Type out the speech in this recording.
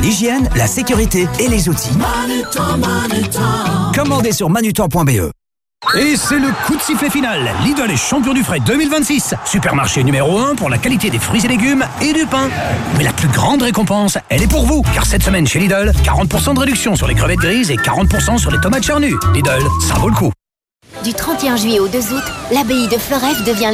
l'hygiène, la sécurité et les outils. Commandez sur manutan.be. Et c'est le coup de sifflet final. Lidl est champion du frais 2026. Supermarché numéro 1 pour la qualité des fruits et légumes et du pain. Mais la plus grande récompense, elle est pour vous. Car cette semaine chez Lidl, 40% de réduction sur les crevettes grises et 40% sur les tomates charnues. Lidl, ça vaut le coup. Du 31 juillet au 2 août, l'abbaye de Floreffe devient